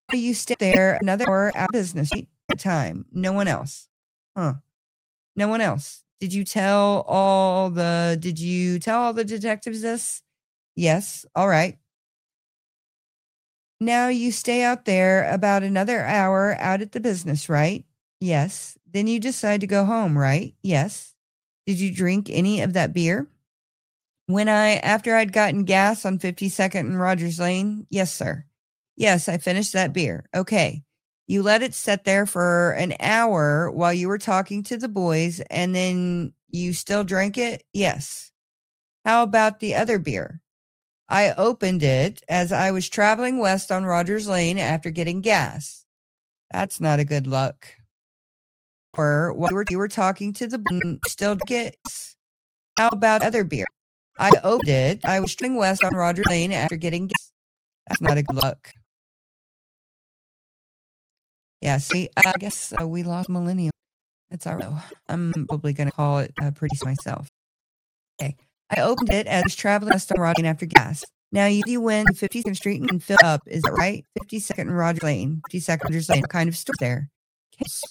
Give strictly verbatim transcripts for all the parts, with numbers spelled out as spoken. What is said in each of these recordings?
You stay there another hour out of business time. No one else. Huh. No one else. Did you tell all the, did you tell all the detectives this? Yes. All right. Now you stay out there about another hour out at the business, right? Yes. Then you decide to go home, right? Yes. Did you drink any of that beer? When I, after I'd gotten gas on fifty-second and Rogers Lane? Yes, sir. Yes, I finished that beer. Okay. You let it sit there for an hour while you were talking to the boys, and then you still drank it? Yes. How about the other beer? I opened it as I was traveling west on Rogers Lane after getting gas. That's not a good look. Or while you were, you were talking to the still get. How about other beer? I opened it. I was traveling west on Rogers Lane after getting gas. That's not a good look. Yeah, see, I guess uh, we lost Millennium. That's all right. I'm probably going to call it uh, pretty myself. Okay. I opened it as I was traveling west on Rogers Lane after gas. Now you, you went to fifty-second Street and filled up. Is that right? fifty-second and Rogers Lane. fifty-second Rogers Lane. What kind of store there? Yes.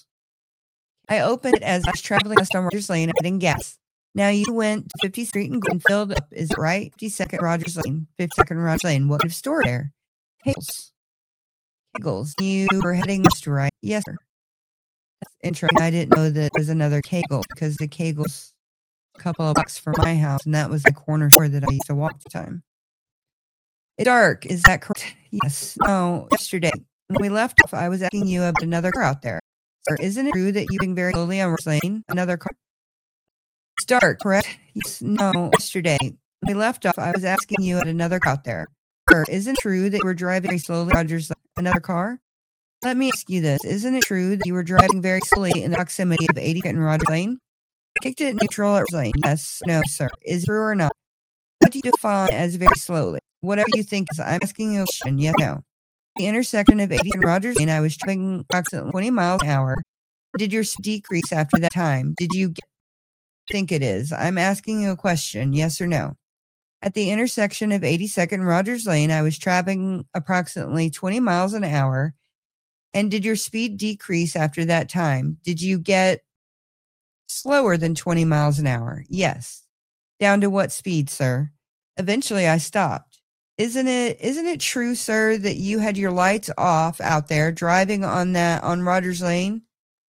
I opened it as I was traveling west on Rogers Lane and getting gas. Now you went to fiftieth Street and filled up. Is it right? fifty-second Rogers Lane. fifty-second Rogers Lane. What kind of store there? Kegels. Kegels. You were heading west, right? Yes, sir. That's interesting. I didn't know that there was another Kegel because the Kegel's a couple of blocks from my house, and that was the corner store that I used to walk all the time. It's dark. Is that correct? Yes. No. Yesterday, when we left off, I was asking you about another car out there. Sir, isn't it true that you're moving very slowly on Rogers Lane? Another car? It's dark, correct? Yes. No. Yesterday, when we left off, I was asking you about another car out there. Sir, isn't it true that you were driving very slowly on Rogers Lane? Another car? Let me ask you this. Isn't it true that you were driving very slowly in the proximity of eighty-second and Rogers Lane? Kicked it neutral at Rogers Lane. Yes. No, sir. Is it true or not? What do you define as very slowly? Whatever you think is, I'm asking you a question. Yes, no. The intersection of eighty and Rogers Lane, I was traveling approximately twenty miles an hour. Did your speed decrease after that time? Did you get, think it is? I'm asking you a question. Yes or no? At the intersection of eighty-second and Rogers Lane, I was traveling approximately twenty miles an hour. And did your speed decrease after that time? Did you get slower than twenty miles an hour? Yes. Down to what speed, sir? Eventually, I stopped. Isn't it, isn't it true, sir, that you had your lights off out there driving on that, on Rogers Lane?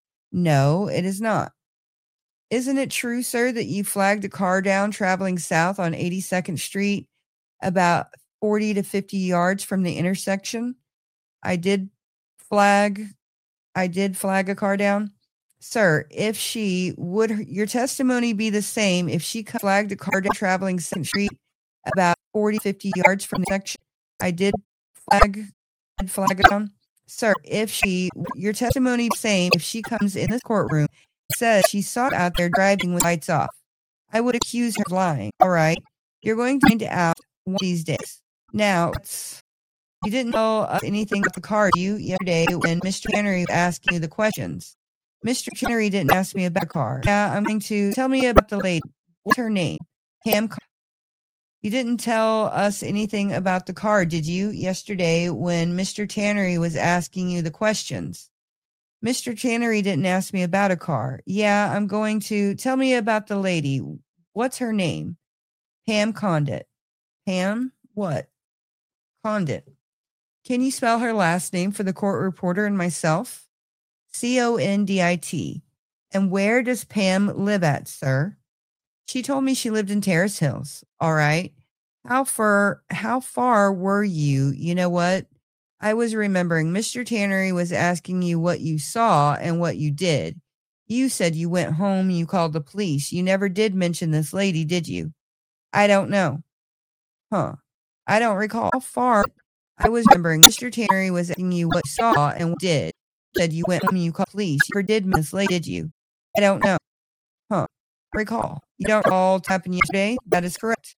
No, it is not. Isn't it true, sir, that you flagged a car down traveling south on eighty-second Street about forty to fifty yards from the intersection? I did flag, I did flag a car down. Sir, if she, would your testimony be the same if she flagged a car down traveling second Street about forty, fifty yards from the section? I did flag, flag down. Sir, if she, your testimony the same if she comes in this courtroom and says she saw it out there driving with lights off. I would accuse her of lying. All right. You're going to find out one of these days. Now, you didn't tell us anything about the car, did you, yesterday when Mister Henry asked you the questions. Mister Henry didn't ask me about the car. Yeah, I'm going to tell me about the lady. What's her name? Pam. You didn't tell us anything about the car, did you, yesterday when Mister Tannery was asking you the questions? Mister Tannery didn't ask me about a car. Yeah, I'm going to tell me about the lady. What's her name? Pam Condit. Pam what? Condit. Can you spell her last name for the court reporter and myself? C O N D I T. And where does Pam live at, sir? She told me she lived in Terrace Hills. All right. How far, how far were you? You know what? I was remembering Mister Tannery was asking you what you saw and what you did. You said you went home and you called the police. You never did mention this lady, did you? I don't know. Huh. I don't recall how far. I was remembering Mister Tannery was asking you what you saw and what you did. You said you went home and you called the police. You never did mention this lady, did you? I don't know. Huh. Recall. You don't recall what happened yesterday? That is correct.